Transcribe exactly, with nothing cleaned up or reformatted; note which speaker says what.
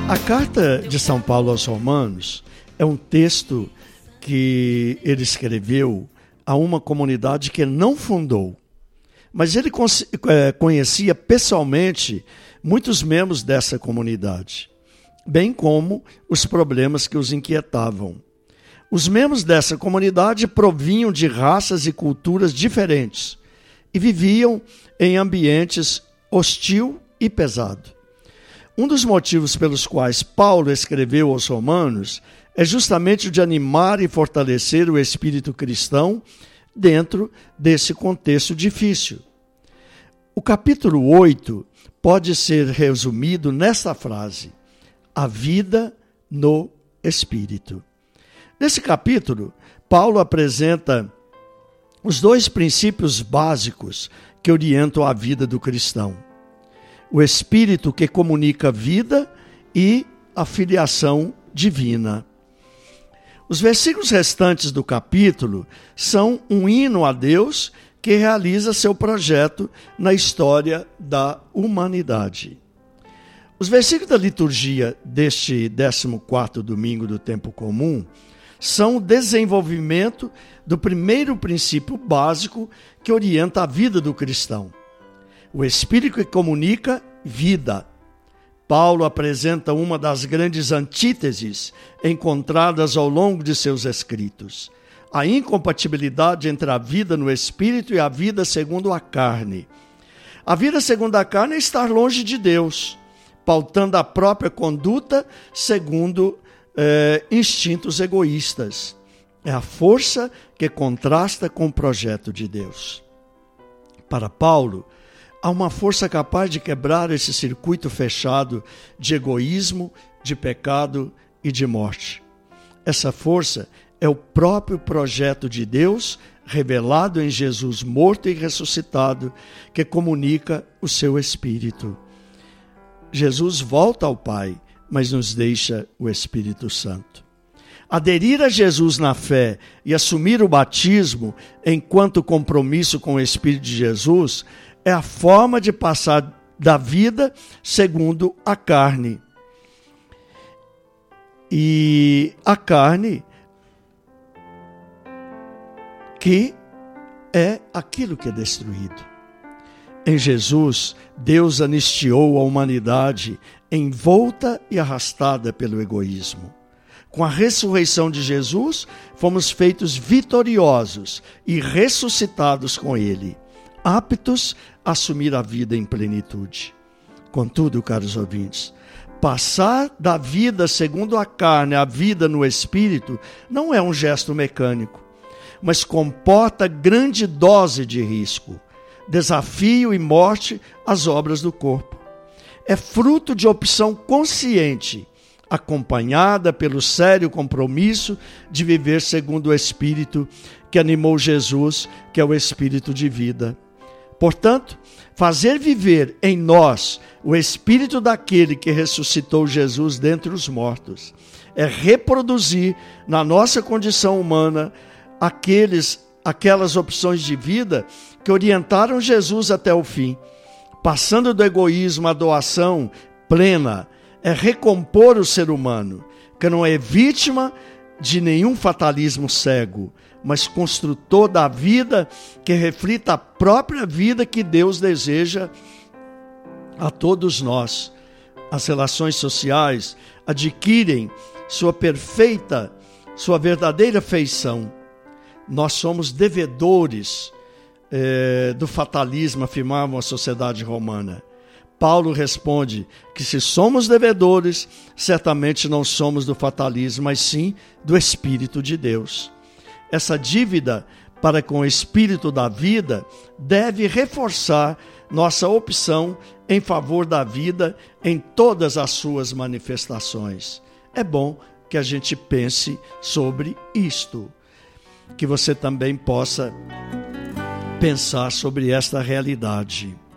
Speaker 1: A carta de São Paulo aos Romanos é um texto que ele escreveu a uma comunidade que ele não fundou, mas ele conhecia pessoalmente muitos membros dessa comunidade, bem como os problemas que os inquietavam. Os membros dessa comunidade provinham de raças e culturas diferentes e viviam em ambientes hostil e pesado. Um dos motivos pelos quais Paulo escreveu aos Romanos é justamente o de animar e fortalecer o espírito cristão dentro desse contexto difícil. O capítulo oito pode ser resumido nesta frase: a vida no Espírito. Nesse capítulo, Paulo apresenta os dois princípios básicos que orientam a vida do cristão: o Espírito que comunica vida e a filiação divina. Os versículos restantes do capítulo são um hino a Deus que realiza seu projeto na história da humanidade. Os versículos da liturgia deste décimo quarto domingo do tempo comum são o desenvolvimento do primeiro princípio básico que orienta a vida do cristão: o Espírito que comunica vida. Paulo apresenta uma das grandes antíteses encontradas ao longo de seus escritos: a incompatibilidade entre a vida no Espírito e a vida segundo a carne. A vida segundo a carne é estar longe de Deus, pautando a própria conduta segundo eh, instintos egoístas. É a força que contrasta com o projeto de Deus. Para Paulo, há uma força capaz de quebrar esse circuito fechado de egoísmo, de pecado e de morte. Essa força é o próprio projeto de Deus, revelado em Jesus morto e ressuscitado, que comunica o seu Espírito. Jesus volta ao Pai, mas nos deixa o Espírito Santo. Aderir a Jesus na fé e assumir o batismo enquanto compromisso com o Espírito de Jesus é a forma de passar da vida segundo a carne. E a carne que é aquilo que é destruído. Em Jesus, Deus anistiou a humanidade envolta e arrastada pelo egoísmo. Com a ressurreição de Jesus, fomos feitos vitoriosos e ressuscitados com Ele, aptos a assumir a vida em plenitude. Contudo, caros ouvintes, passar da vida segundo a carne à vida no Espírito não é um gesto mecânico, mas comporta grande dose de risco, desafio e morte às obras do corpo. É fruto de opção consciente, acompanhada pelo sério compromisso de viver segundo o Espírito que animou Jesus, que é o Espírito de vida. Portanto, fazer viver em nós o Espírito daquele que ressuscitou Jesus dentre os mortos é reproduzir na nossa condição humana aqueles, aquelas opções de vida que orientaram Jesus até o fim. Passando do egoísmo à doação plena, é recompor o ser humano, que não é vítima de nenhum fatalismo cego, mas construtor da vida que reflita a própria vida que Deus deseja a todos nós. As relações sociais adquirem sua perfeita, sua verdadeira feição. Nós somos devedores eh, do fatalismo, afirmava a sociedade romana. Paulo responde que se somos devedores, certamente não somos do fatalismo, mas sim do Espírito de Deus. Essa dívida para com o Espírito da vida deve reforçar nossa opção em favor da vida em todas as suas manifestações. É bom que a gente pense sobre isto, que você também possa pensar sobre esta realidade.